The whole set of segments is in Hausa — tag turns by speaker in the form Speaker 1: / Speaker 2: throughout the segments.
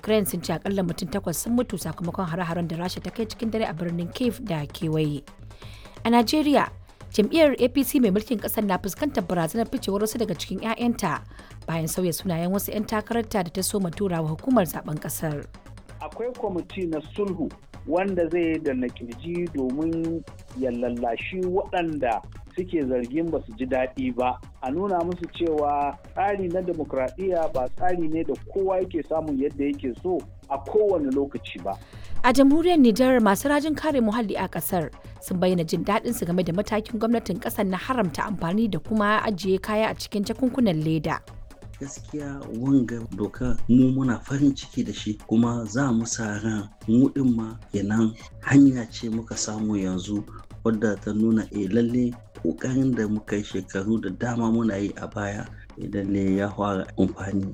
Speaker 1: Ukraine sun ce akalla mutum 8 sun mutu sakamakon hare-haren da Rasha ta kai cikin dare a birnin Kyiv da kewaye. A Najeriya, jam'iyyar APC mai mulkin kasar na fuskantar barazanar ficewar wasu daga cikin 'ya'yanta bayan sauya sunayen wasu 'yan takararta da ta soma turawa hukumar zaben kasar.
Speaker 2: Akwai kwamiti na sulhu wanda zai da nakirji domin ya lallashi waɗanda suke zargin ba su ji daɗi ba, a nuna musu cewa tsari na demokradiyya ba tsari ne da kowa yake samun yadda yake so a kowane lokaci ba.
Speaker 1: A jamhuriyar Nijar, masu rajin kare muhalli a kasar sun bayyana jin daɗin su game da matakin gwamnatin kasar na haramta amfani da kuma ajiye kaya a cikin jakunkunan leda.
Speaker 3: Gaskiya wanga doka mu muna farin ciki da shi, kuma za mu sa ran mu din ma kenan hanya ce muka samu yanzu wadda ta nuna lalle kokarin da muka yi shekaru da dama muna yi a baya idan ne ya fara amfani.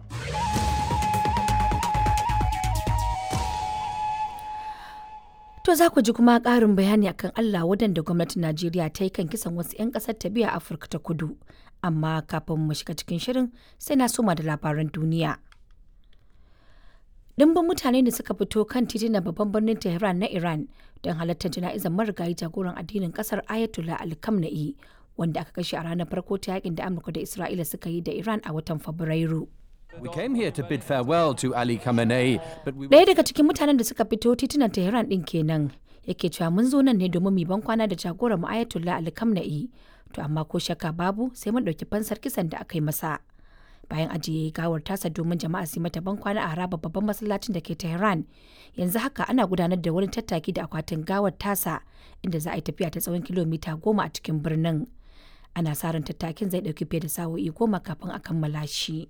Speaker 1: To za ku ji kuma ƙarin bayani akan Allah wadanda gwamnatin Najeriya ta yi kan kisan wasu 'yan ƙasar ta biya Afirka ta Kudu. Amma kafin mu shiga cikin shirin sai na soma da labaran duniya. Dimbin mutane da suka fito kan titunan babban birnin Tehran na Iran don halartar jana'izar marigayi jagoran addinin kasar Ayatollah Ali Khamenei, wanda aka kashe a ranar farko ta yakin da Amurka da Isra'ila suka yi da Iran a watan Fabrairu.
Speaker 4: We came here to bid farewell to Ali Khamenei, but we
Speaker 1: Ɗaya daga cikin mutanen da suka fito titunan Tehran ɗin kenan yake cewa mun zo nan ne domin mu ban kwana da jagoran mu Ayatollah Ali Khamenei, to amma ko shakka babu sai mun ɗauki fansar kisan da aka yi masa. Bayan ajiye gawar tasa domin jama'a su mata ban kwana a harabar babban masallacin da ke Tehran, yanzu haka ana gudanar da wani tattaki da akwatin gawar tasa inda za a yi tafiya ta tsawon kilomita 10 a cikin birnin. Ana sa ran tattakin zai ɗauki fiye da sa'o'i 10 kafin a kammala shi.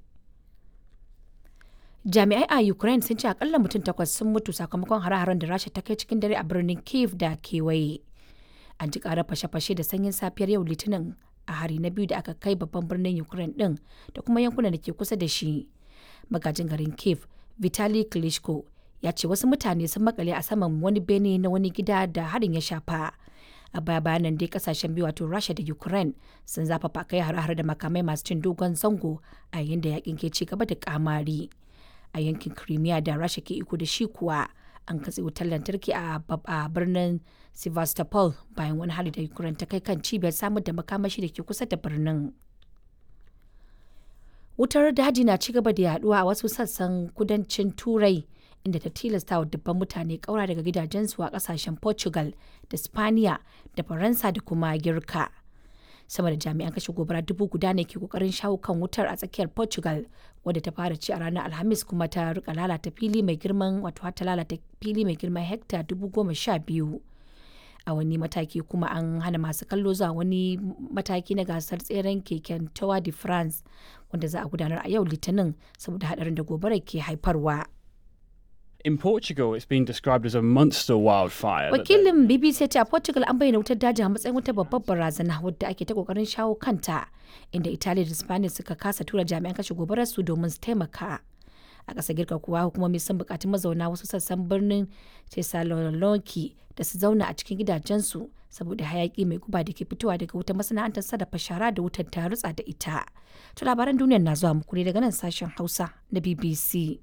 Speaker 1: Jami'ai a Ukraine sun ce akalla mutum 8 sun mutu sakamakon hare-haren da Rasha ta kai cikin dare a birnin Kyiv da kewaye. An ji ƙarar fashe-fashe da sanyin safiyar yau Litinin a hari na biyu da aka kai babban birnin Ukraine din da kuma yankunan da ke kusa da shi. Magajin garin Kyiv, Vitali Klitschko, ya ce wasu mutane sun makale a saman wani bene na wani gida da harin ya shafa. A baya nan dai kasashen biyu wato Rasha da Ukraine sun zafafa kai har-har da makamai masu cin dogon zango a yayin da yakin ke ci gaba da kamari. A yankin Crimea da Rasha ke iko da shi kuwa an katse wutar lantarki a birnin Sevastopol bayan wani hari da Ukraine ta kai kan cibiyar samar da makamashi da ke kusa da birnin. Wutar daji na ci gaba da yaduwa a wasu sassan kudancin Turai inda ta tilasta wa dubban mutane kaura daga gidajensu a kasashen Portugal da Spaniya da Faransa da kuma Girka. Sama da jami'an kashe gobara 1000 ne ke kokarin shawo kan wutar a tsakiyar Portugal, wadda ta fara ci a ranar Alhamis kuma ta rika lalata fili mai girman hekta 12,000. A wani mataki kuma an hana masu kallo zuwa wani mataki na gasar tseren keken Tour de France wanda za a gudanar a yau Litinin saboda hadarin da gobarar ke haifarwa.
Speaker 5: In Portugal, it's been described as a monster wildfire.
Speaker 1: Wakilin BBC ce a Portugal an bayyana wutar daji a matsayin wata babbar barazana wadda ake ta kokarin shawo kanta, inda Italiya da Spain suka kasa tura jami'an kashe gobarar su domin su taimaka. A ƙasar Girka kuwa hukumomi sun buƙaci mazauna wasu sassan birnin Thessaloniki da su zauna a cikin gidajensu saboda hayaƙi mai guba da ke fitowa daga wutar masana'antar sarrafa shara da wutar ta rutsa da ita. To labaran duniyar na zuwa muku ne daga nan sashen Hausa na BBC.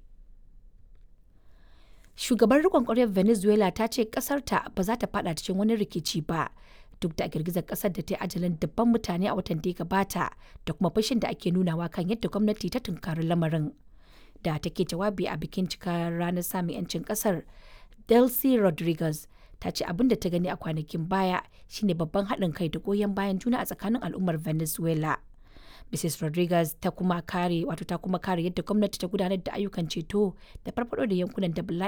Speaker 1: Shugabar rikon ƙwaryar Venezuela ta ce ƙasarta ba za ta fada cikin wani rikici ba duk da girgizar ƙasar da ta yi ajalin dabban mutane a watan da ya gabata da kuma fashin da ake nunawa kan yadda gwamnati ta tunkari lamarin. Da take jawabi a bikin cikar ranar samun 'yancin ƙasar, Delcy Rodriguez ta ce abin da ta gani a kwanakin baya shine babban haɗin kai da goyon bayan juna a tsakanin al'ummar Venezuela. Mrs. Rodriguez ta kuma kare yadda gwamnati ta gudanar da ayyukan ceto da farfado da yankunan da bala'i